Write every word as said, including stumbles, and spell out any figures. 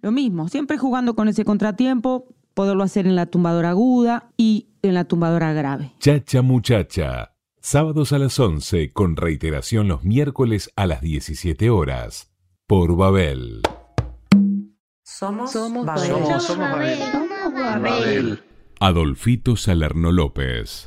Lo mismo, siempre jugando con ese contratiempo, poderlo hacer en la tumbadora aguda y en la tumbadora grave. Chacha Muchacha, sábados a las once, con reiteración los miércoles a las diecisiete horas, por Babel. Somos, Somos Babel. Babel. Somos Babel. Somos Babel. Adolfito Salerno López.